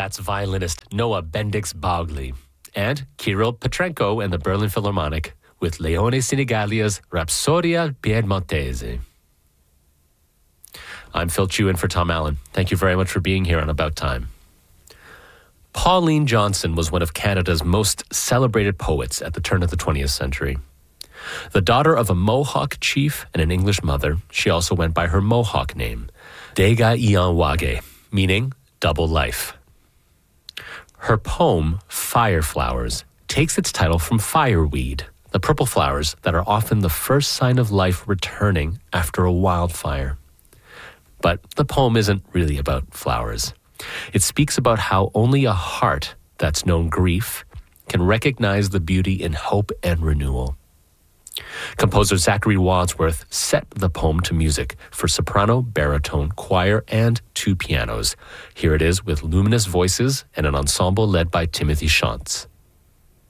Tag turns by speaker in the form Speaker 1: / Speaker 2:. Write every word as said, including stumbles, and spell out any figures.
Speaker 1: That's violinist Noah Bendix-Bogli. And Kirill Petrenko and the Berlin Philharmonic with Leone Sinigalia's Rapsodia Piedmontese. I'm Phil Chu in for Tom Allen. Thank you very much for being here on About Time. Pauline Johnson was one of Canada's most celebrated poets at the turn of the twentieth century. The daughter of a Mohawk chief and an English mother, she also went by her Mohawk name, Dega Ian Wage, meaning double life. Her poem, Fire Flowers, takes its title from fireweed, the purple flowers that are often the first sign of life returning after a wildfire. But the poem isn't really about flowers. It speaks about how only a heart that's known grief can recognize the beauty in hope and renewal. Composer Zachary Wadsworth set the poem to music for soprano, baritone, choir, and two pianos. Here it is with luminous voices and an ensemble led by Timothy Shantz.